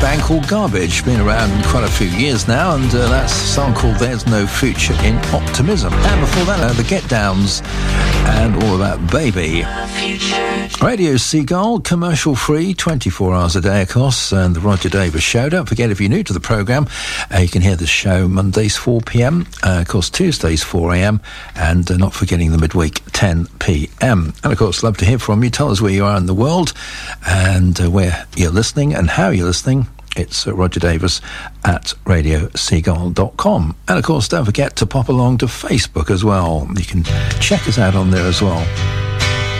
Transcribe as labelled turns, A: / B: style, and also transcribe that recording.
A: band called Garbage, been around quite a few years now, and that's a song called There's No Future in Optimism. And before that, the Get Downs and All About Baby. Radio Seagull, commercial free, 24 hours a day, of course, and the Roger Davis Show. Don't forget, if you're new to the programme, you can hear the show Mondays 4 p.m, of course Tuesdays 4 a.m, and not forgetting the midweek 10 p.m. And of course, love to hear from you. Tell us where you are in the world and where you're listening and how you're listening. It's Roger Davis at radioseagull.com. And of course, don't forget to pop along to Facebook as well. You can check us out on there as well.